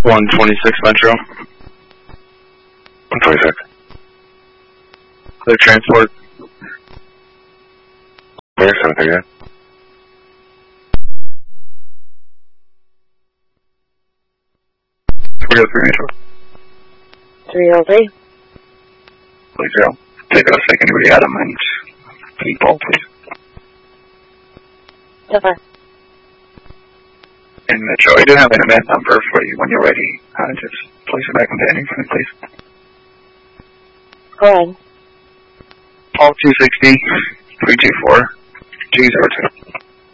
126 Metro. 126. Clear transport. Clear, 739. 303 Metro. 303. Please, zero. Take us, take anybody out of mind. People, please. Over. And Metro, I do have an event number for you when you're ready. Just place it back into anything, please. Go ahead. Call 260 324 202.